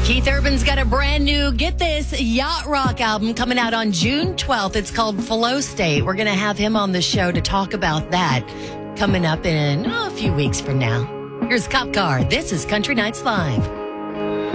Keith Urban's got a brand new, get this, yacht rock album coming out on June 12th. It's called Flow State. We're going to have him on the show to talk about that coming up in a few weeks from now. Here's Cop Car. This is Country Nights Live.